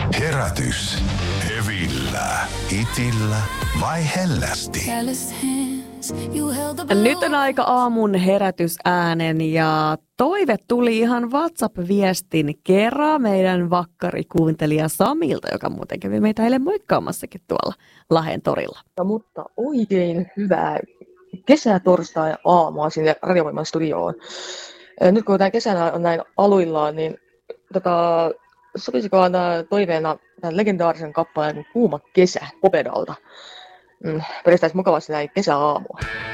Herätys. Hevillä, hitillä vai hellästi? Nyt on aika aamun herätysäänen ja toive tuli ihan WhatsApp-viestin kerran meidän vakkarikuuntelija Samilta, joka muuten kävi meitä eilen moikkaamassakin tuolla Lahden torilla. Mutta oikein hyvää kesätorstai-aamua sinne Radiovoiman studioon. Nyt kun tämä kesänä on näin aluillaan, niin sopisikohan toiveena tämän legendaarisen kappaleen Kuuma kesä Popedalta. Pidetään mukavasti näin kesäaamua.